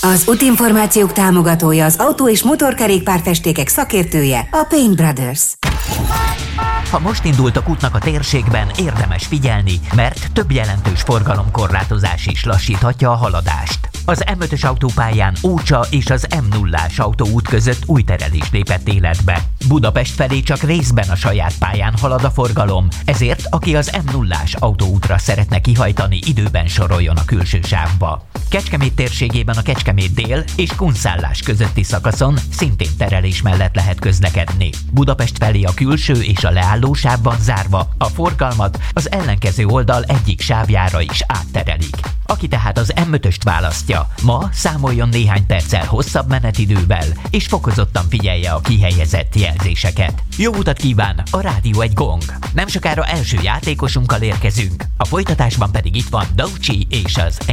Az útinformációk támogatója, az autó- és motorkerékpárfestékek szakértője, a Paint Brothers. Ha most indultak útnak a térségben, érdemes figyelni, mert több jelentős forgalomkorlátozás is lassíthatja a haladást. Az M5-ös autópályán Ócsa és az M0-ás autóút között új terelés lépett életbe. Budapest felé csak részben a saját pályán halad a forgalom, ezért aki az M0-ás autóútra szeretne kihajtani, időben soroljon a külső sávba. Kecskemét térségében a Kecskemét dél és Kunszállás közötti szakaszon szintén terelés mellett lehet közlekedni. Budapest felé a külső és a leálló sávban zárva, a forgalmat az ellenkező oldal egyik sávjára is átterelik. Aki tehát az M5-öst választja, ma számoljon néhány perccel hosszabb menetidővel, és fokozottan figyelje a kihelyezett jelzéseket. Jó utat kíván a Rádió Egy Gong! Nem sokára első játékosunkkal érkezünk, a folytatásban pedig itt van Daucsi és az